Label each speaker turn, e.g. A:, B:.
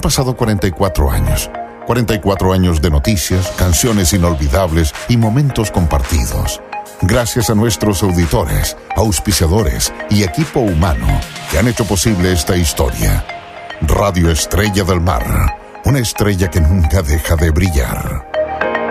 A: pasado 44 años. 44 años de noticias, canciones inolvidables y momentos compartidos. Gracias a nuestros auditores, auspiciadores y equipo humano que han hecho posible esta historia. Radio Estrella del Mar, una estrella que nunca deja de brillar.